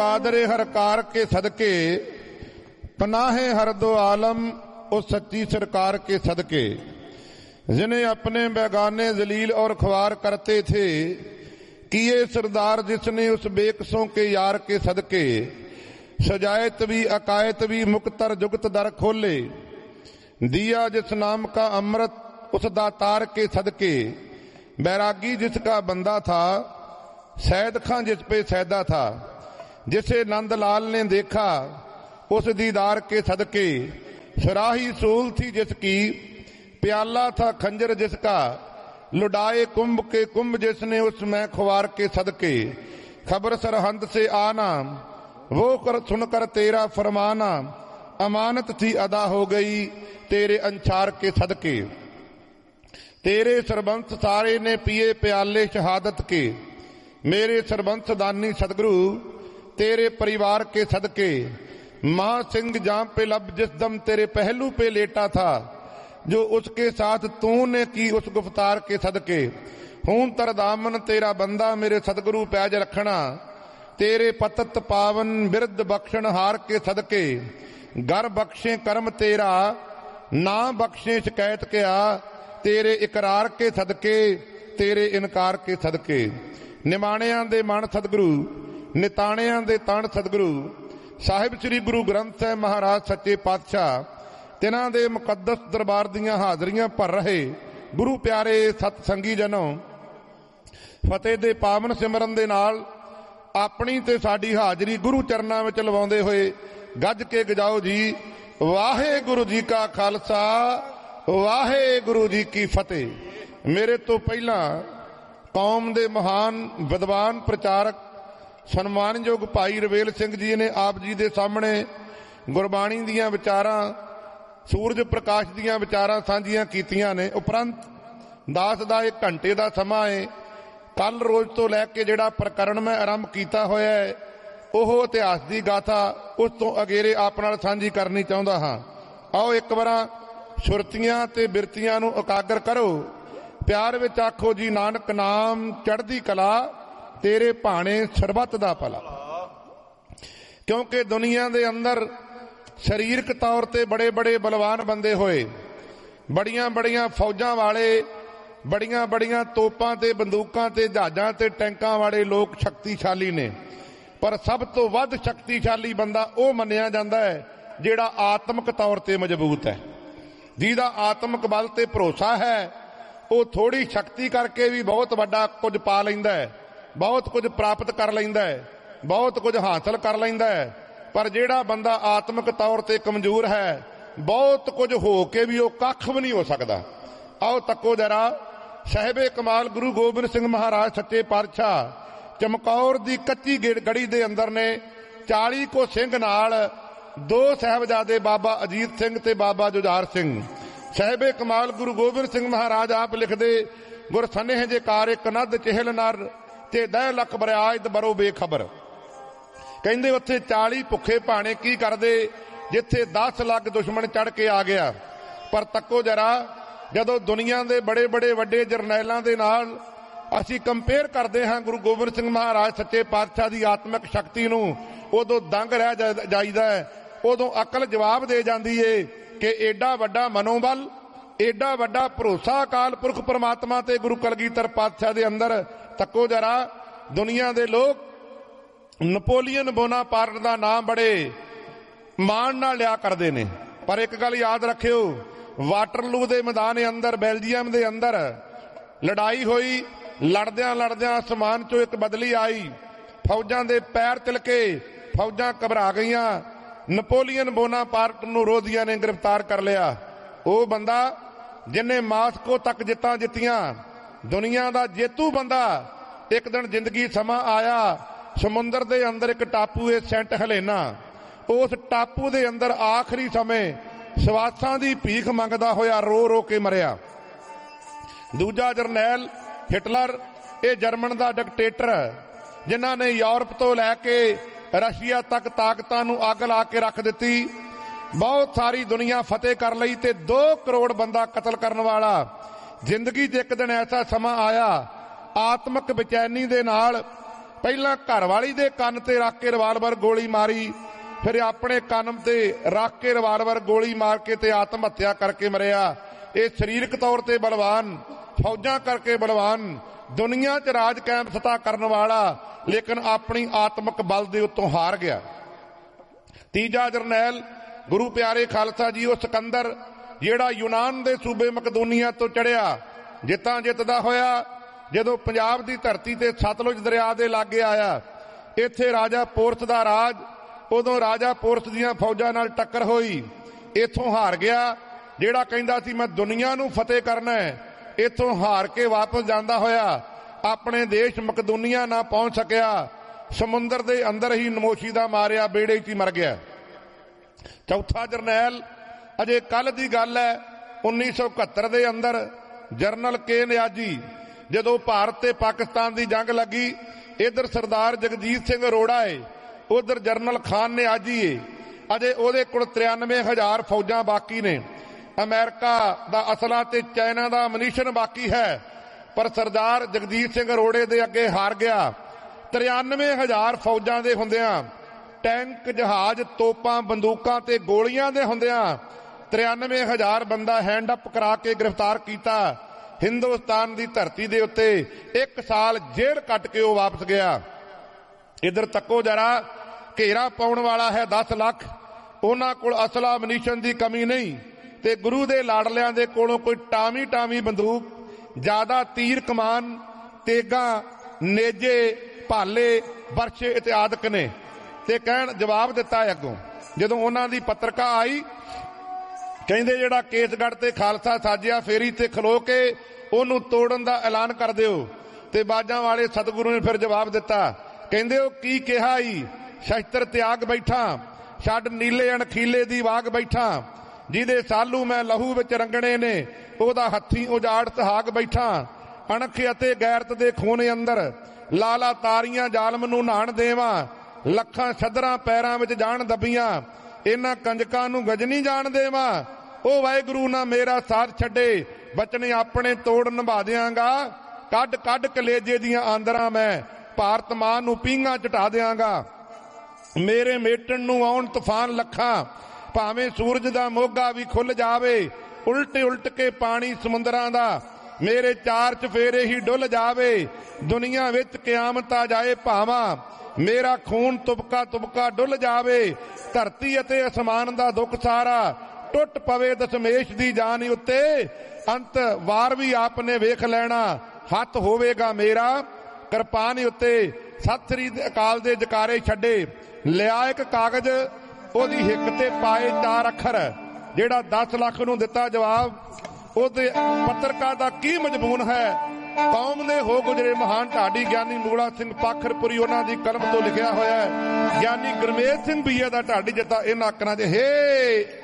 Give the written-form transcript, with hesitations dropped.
आदरे हर car के सदके, पनाहे हर दो आलम उस सच्ची सरकार के सदके। जिन्हें अपने बेगाने जलील और ख्वार करते थे, किए सरदार जिसने उस बेकसों के यार के सदके। सजायत भी अकायत भी मुक्तर जुगत दर खोले, दिया जिस नाम का अमृत उस दातार के सदके। बैरागी जिसका बंदा था, सैद खां जिस पे सैदा था। जिसे नंदलाल ने देखा उस दीदार के सदके। सराही सूल थी जिसकी, प्याला था खंजर जिसका। लुटाए कुंभ के कुंभ जिसने उसमें खुवार के सदके। खबर सरहंद से आना वो कर सुनकर तेरा फरमाना, अमानत थी अदा हो गई तेरे अंचार के सदके। तेरे सरबंस सारे ने पिए प्याले शहादत के। मेरे सरबंस दानी सदगुरु तेरे परिवार के सदके। महा सिंह जहां पे लब जिस दम तेरे पहलू पे लेटा था, जो उसके साथ तूने की उस गुफ्तार के सदके। हूं तर दामन तेरा बंदा मेरे सदगुरु पैज रखना, तेरे पतत पावन बिरद बख्शण हार के सदके। घर बख्शे कर्म तेरा ना बख्शे शिकायत क्या, तेरे इकरार के सदके तेरे इनकार के सदके। निमाणियां दे मन सदगुरु, निताणियां दे तन सदगुरु। साहिब श्री गुरु ग्रंथ ਸਾਹਿਬ महाराज सच्चे पातशाह, तिन्हां दे मुकद्दस दरबार दीयां हाਜ਼ਰੀਆਂ भर रहे गुरु प्यारे सत संगी जनों, फतेह दे पावन सिमरन दे नाल अपनी ते साडी हाਜ਼ਰੀ गुरु चरनां विच लवाउंदे होए गज के गजाओ जी, वाहेगुरु जी का खालसा वाहेगुरु जी की फतेह। मेरे तो पहला कौम दे महान विद्वान प्रचारक सन्मानयोग भाई रवेल सिंह जी ने आप जी दे सामने गुरबाणी दीयां विचारां, सूरज प्रकाश दीयां विचारां सांझियां कीतियां ने। उपरंत दास दा 1 घंटे का समा है। कल रोज तो लैके जिहड़ा प्रकरण मैं आरंभ किया होया है, ओह इतिहास की गाथा उस तो अगेरे आप नाल सांझी करनी चाहुंदा हां। आओ एक बार सुरतियां ते बिरतियां नूं उकागर करो। प्यार विच आखो जी नानक नाम चढ़दी कला, तेरे भाणे सरबत दा भला। क्योंकि दुनिया दे अंदर शरीरक तौर ते बड़े बड़े बलवान बंदे होए, बड़ियां बड़ियां फौजां वाले, बड़ियां बड़ियां तोपां ते बंदूकां ते जहाजां ते टैंकां वाले लोग शक्तिशाली ने, पर सब तो वध शक्तिशाली बंदा वो मन्निया जांदा है जिहड़ा आत्मक तौर ते मजबूत है, जिहदा आत्मक बल ते भरोसा है। वो थोड़ी शक्ति करके भी बहुत वड्डा कुछ पा लैंदा है, बहुत कुछ प्राप्त कर लैंदा है, बहुत कुछ हासिल कर लैंदा है। पर जिहड़ा बंदा आत्मक तौर ते कमजोर है, बहुत कुछ हो के भी वो कख भी नहीं हो सकता। आओ तको जरा, साहिबे कमाल गुरु गोबिंद सिंह महाराज सच्चे पातशाह चमकौर दी कच्ची गड़ी दे अंदर ने 40 को सिंह नाल 2 साहिबजादे बाबा अजीत सिंह ते बाबा जुझार सिंह। साहिबे कमाल गुरु गोबिंद सिंह महाराज आप लिखदे, गुर सनेह जे कार एक नद चहल नर ते 10 लख बरियाज बरो बेखबर। कहंदे उत्थे 40 भुखे भाणे की करदे जिथे 10 लाख दुश्मन चढ़ के आ गया। पर तको जरा, जदों दुनिया दे बड़े बड़े वड्डे जरनैलां दे नाल असीं कंपेयर करदे हां गुरु गोबिंद सिंह महाराज सच्चे पातशाह दी आत्मिक शक्ति नूं, उदों दंग रह जाईदा है। उदों अकल जवाब दे जांदी है कि एडा वड्डा मनोबल, एडा वड्डा भरोसा अकाल पुरख परमात्मा ते गुरु कलगीधर पातशाह दे अंदर। तको जरा, दुनिया दे लोग नपोलियन बोनापार्ट दा नाम बड़े मान नाल लिया करदे ने, पर एक गल याद रखियो, वाटरलू दे मैदान अंदर बेल्जियम दे अंदर लड़ाई हुई, लड़द्यां लड़द्यां आसमान चो एक बदली आई, फौजां दे पैर तिलके, फौजां घबरा गईयां। नपोलियन बोनापार्ट नूं रोधिया ने गिरफ्तार कर लिया। वो बंदा जिन्हें मास्को तक जित्तां जित्तियां, दुनिया का जेतू बंदा। एक दिन जिंदगी समा आया, समुंदर दे अंदर एक टापू है सेंट हेलेना, उस टापू दे अंदर आखिरी समय सवासां दी भीख मंगदा होया रो रो के मरिया। दूजा जरनैल हिटलर, ये जर्मन का डिकटेटर जिन्हां ने यूरोप तो लैके रशिया तक ताकतां नूं अग ला के रख दिती, बहुत सारी दुनिया फतेह कर लई ते 2 करोड़ बंदा कतल करने वाला। जिंदगी च एक दिन ऐसा समा आया, आत्मक बेचैनी दे नाल ਪਹਿਲਾਂ ਘਰਵਾਲੀ ਦੇ ਕੰਨ ਤੇ ਰੱਖ ਕੇ ਰਿਵਾਲਵਰ ਗੋਲੀ ਮਾਰੀ, ਫਿਰ ਆਪਣੇ ਕੰਨ ਤੇ ਰੱਖ ਕੇ ਰਿਵਾਲਵਰ ਗੋਲੀ ਮਾਰ ਕੇ ਤੇ ਆਤਮ ਹੱਤਿਆ ਕਰਕੇ ਮਰਿਆ। ਇਹ ਸਰੀਰਕ ਤੌਰ ਤੇ ਬਲਵਾਨ, ਫੌਜਾਂ ਕਰਕੇ ਬਲਵਾਨ, ਦੁਨੀਆ 'ਚ ਰਾਜ ਕਾਇਮ ਸਤਾ ਕਰਨ ਵਾਲਾ, ਲੇਕਿਨ ਆਪਣੀ ਆਤਮਿਕ ਬਲ ਦੇ ਉੱਤੋਂ ਹਾਰ ਗਿਆ। ਤੀਜਾ ਜਰਨੈਲ ਗੁਰੂ ਪਿਆਰੇ ਖਾਲਸਾ ਜੀ ਉਹ ਸਿਕੰਦਰ, ਜਿਹੜਾ ਯੂਨਾਨ ਦੇ ਸੂਬੇ ਮਕਦੂਨੀਆ ਤੋਂ ਚੜਿਆ, ਜਿੱਤਾਂ ਜਿੱਤਦਾ ਹੋਇਆ ਜਦੋਂ ਪੰਜਾਬ ਦੀ ਧਰਤੀ ਤੇ ਸਤਲੁਜ ਦਰਿਆ ਦੇ ਲਾਗੇ ਆਇਆ, ਇੱਥੇ ਰਾਜਾ ਪੋਰਸ ਦਾ ਰਾਜ, ਉਦੋਂ ਰਾਜਾ ਪੋਰਸ ਦੀਆਂ ਫੌਜਾਂ ਨਾਲ ਟੱਕਰ ਹੋਈ, ਇੱਥੋਂ ਹਾਰ ਗਿਆ। ਜਿਹੜਾ ਕਹਿੰਦਾ ਸੀ ਮੈਂ ਦੁਨੀਆ ਨੂੰ ਫਤਿਹ ਕਰਨਾ ਹੈ, ਇੱਥੋਂ ਹਾਰ ਕੇ ਵਾਪਸ ਜਾਂਦਾ ਹੋਇਆ ਆਪਣੇ ਦੇਸ਼ ਮਕਦੂਨੀਆ ਨਾ ਪਹੁੰਚ ਸਕਿਆ, ਸਮੁੰਦਰ ਦੇ ਅੰਦਰ ਹੀ ਨਮੋਸ਼ੀ ਦਾ ਮਾਰਿਆ, ਬੇੜੇ 'ਚ ਹੀ ਮਰ ਗਿਆ। ਚੌਥਾ ਜਰਨੈਲ ਅਜੇ ਕੱਲ ਦੀ ਗੱਲ ਹੈ, 1971 ਦੇ ਅੰਦਰ ਜਨਰਲ ਕੇ ਨਿਆਜੀ, ਜਦੋਂ ਭਾਰਤ ਤੇ ਪਾਕਿਸਤਾਨ ਦੀ ਜੰਗ ਲੱਗੀ, ਇਧਰ ਸਰਦਾਰ ਜਗਜੀਤ ਸਿੰਘ ਅਰੋੜਾ ਏ, ਉਧਰ ਜਨਰਲ ਖਾਨ ਨਿਆਜੀ ਏ, ਅਜੇ ਉਹਦੇ ਕੋਲ 93,000 ਫੌਜਾਂ ਬਾਕੀ ਨੇ, ਅਮਰੀਕਾ ਦਾ ਅਸਲਾ ਤੇ ਚਾਈਨਾ ਦਾ ਅਮਨੀਸ਼ਨ ਬਾਕੀ ਹੈ, ਪਰ ਸਰਦਾਰ ਜਗਜੀਤ ਸਿੰਘ ਅਰੋੜੇ ਦੇ ਅੱਗੇ ਹਾਰ ਗਿਆ। 93,000 ਫੌਜਾਂ ਦੇ ਹੁੰਦਿਆਂ, ਟੈਂਕ, ਜਹਾਜ਼, ਤੋਪਾਂ, ਬੰਦੂਕਾਂ ਤੇ ਗੋਲੀਆਂ ਦੇ ਹੁੰਦਿਆਂ 93,000 ਬੰਦਾ ਹੈਂਡ ਅਪ ਕਰਾ ਕੇ ਗ੍ਰਿਫਤਾਰ ਕੀਤਾ। ਹਿੰਦੁਸਤਾਨ ਦੀ ਧਰਤੀ ਦੇ ਉੱਤੇ 1 ਸਾਲ ਜੇਲ੍ਹ ਕੱਟ ਕੇ ਉਹ ਵਾਪਸ ਗਿਆ। ਇਧਰ ਤੱਕੋ ਜਰਾ, ਘੇਰਾ ਪਾਉਣ ਵਾਲਾ ਹੈ 10 ਲੱਖ, ਉਹਨਾਂ ਕੋਲ ਅਸਲਾ ਅਮਨੀਸ਼ਨ ਦੀ ਕਮੀ ਨਹੀਂ, ਤੇ ਗੁਰੂ ਦੇ ਲਾਡਲਿਆਂ ਦੇ ਕੋਲੋਂ ਕੋਈ ਟਾਵੀਂ ਬੰਦੂਕ, ਜ਼ਿਆਦਾ ਤੀਰ ਕਮਾਨ, ਤੇਗਾਂ, ਨੇਜੇ, ਭਾਲੇ, ਵਰਸ਼ੇ ਇਤਿਆਦਿਕ ਨੇ। ਤੇ ਕਹਿਣ ਜਵਾਬ ਦਿੱਤਾ ਅੱਗੋਂ, ਜਦੋਂ ਉਹਨਾਂ ਦੀ ਪੱਤਰਕਾ ਆਈ, ਕਹਿੰਦੇ ਜਿਹੜਾ ਕੇਸਗੜ੍ਹ ਤੇ ਖਾਲਸਾ ਸਾਜਿਆ ਫੇਰੀ ਤੇ ਖਲੋ ਕੇ ਉਹਨੂੰ ਤੋੜਨ ਦਾ ਐਲਾਨ ਕਰ ਦਿਓ। ਤੇ ਬਾਜਾਂ ਵਾਲੇ ਸਤਿਗੁਰੂ ਨੇ ਫਿਰ ਜਵਾਬ ਦਿੱਤਾ, ਕਹਿੰਦੇ ਉਹ ਕੀ ਕਿਹਾ ਈ, ਸ਼ਸਤਰ ਤਿਆਗ ਬੈਠਾ, ਛੱਡ ਨੀਲੇ ਅਣਖੀਲੇ ਦੀ ਵਾਗ ਬੈਠਾ, ਜਿਹਦੇ ਸਾਲੂ ਮੈਂ ਲਹੂ ਵਿੱਚ ਰੰਗਣੇ ਨੇ, ਉਹਦਾ ਹੱਥੀਂ ਉਜਾੜ ਤਹਾਗ ਬੈਠਾ, ਅਣਖ ਅਤੇ ਗੈਰਤ ਦੇ ਖੂਨ ਅੰਦਰ ਲਾਲਾ ਤਾਰੀਆਂ ਜ਼ਾਲਮ ਨੂੰ ਨਹਾਣ ਦੇਵਾਂ, ਲੱਖਾਂ ਛੱਦਰਾਂ ਪੈਰਾਂ ਵਿੱਚ ਜਾਣ ਦੱਬੀਆਂ, ਇਹਨਾਂ ਕੰਜਕਾਂ ਨੂੰ ਗਜਨੀ ਜਾਣ ਦੇਵਾਂ, ਉਹ ਵਾਹਿਗੁਰੂ ਨਾ ਮੇਰਾ ਸਾਥ ਛੱਡੇ, ਬਚਨੇ ਆਪਣੇ ਤੋੜ ਨਿਭਾ ਦਿਆਂਗਾ, ਕੱਢ ਕੱਢ ਕਲੇਜੇ ਦੀਆਂ ਆਂਦਰਾਂ ਮੈਂ ਭਾਰਤ ਮਾਂ ਨੂੰ ਪੀਂਘਾਂ ਚਟਾ ਦਿਆਂਗਾ, ਮੇਰੇ ਮੇਟਣ ਨੂੰ ਆਉਣ ਤੂਫਾਨ ਲੱਖਾਂ, ਭਾਵੇਂ ਸੂਰਜ ਦਾ ਮੋਗਾ ਵੀ ਖੁੱਲ ਜਾਵੇ, ਉਲਟ ਕੇ ਪਾਣੀ ਸਮੁੰਦਰਾਂ ਦਾ ਮੇਰੇ 4 ਚਫੇਰੇ ਹੀ ਡੁੱਲ ਜਾਵੇ, ਦੁਨੀਆ ਵਿੱਚ ਕਿਆਮਤ ਆ ਜਾਏ ਭਾਵਾਂ, ਮੇਰਾ ਖੂਨ ਤੁਬਕਾ ਡੁੱਲ ਜਾਵੇ, ਧਰਤੀ ਅਤੇ ਅਸਮਾਨ ਦਾ ਦੁੱਖ ਸਾਰਾ ਟੁੱਟ ਪਵੇ ਦਸ਼ਮੇਸ਼ ਦੀ ਜਾਨ ਉੱਤੇ, ਅੰਤ ਵਾਰ ਵੀ ਆਪ ਨੇ ਵੇਖ ਲੈਣਾ, ਹੱਥ ਹੋਵੇਗਾ ਮੇਰਾ ਕਿਰਪਾਨ ਉੱਤੇ। ਸਤਿ ਸ੍ਰੀ ਅਕਾਲ ਦੇ ਜਕਾਰੇ ਛੱਡੇ, ਲਿਆ ਇੱਕ ਕਾਗਜ਼, ਉਹਦੀ ਹਿੱਕ ਤੇ ਪਾਏ 4 ਅੱਖਰ, ਜਿਹੜਾ 10 ਲੱਖ ਨੂੰ ਦਿੱਤਾ ਜਵਾਬ। ਉਹਦੇ ਪੱਤਰਕਾਰ ਦਾ ਕੀ ਮਜਬੂਨ ਹੈ, ਕੌਮ ਦੇ ਹੋ ਗੁਜਰੇ ਮਹਾਨ ਢਾਡੀ ਗਿਆਨੀ ਮੂਲਾ ਸਿੰਘ ਪਾਖਰਪੁਰੀ, ਉਹਨਾਂ ਦੀ ਕਲਮ ਤੋਂ ਲਿਖਿਆ ਹੋਇਆ ਹੈ। ਗਿਆਨੀ ਗੁਰਮੇਜ ਸਿੰਘ ਬੀਏ ਦਾ ਢਾਡੀ ਜਿੱਤਾ ਇਹਨਾਂ ਅੱਖਰਾਂ 'ਚ, ਹੇ